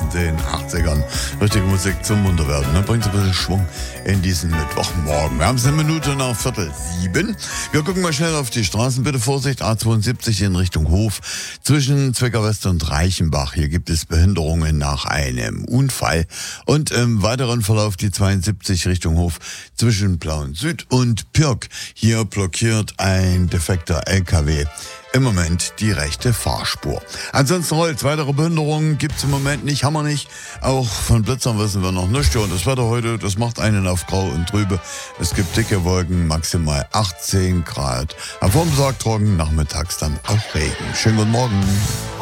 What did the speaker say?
den 80ern. Richtige Musik zum Munterwerden. Ne? Bringt ein bisschen Schwung in diesen Mittwochmorgen. Wir haben es 6:45. Wir gucken mal schnell auf die Straßen. Bitte Vorsicht, A72 in Richtung Hof. Zwischen Zwickau West und Reichenbach. Hier gibt es Behinderungen nach einem Unfall. Und im weiteren Verlauf die 72 Richtung Hof zwischen Plauen Süd und Pirk. Hier blockiert ein defekter LKW im Moment die rechte Fahrspur. Ansonsten Holz, weitere Behinderungen gibt's im Moment nicht, haben wir nicht. Auch von Blitzern wissen wir noch nicht. Und das Wetter heute, das macht einen auf grau und trübe. Es gibt dicke Wolken, maximal 18 Grad. Am Vormittag trocken, nachmittags dann auch Regen. Schönen guten Morgen.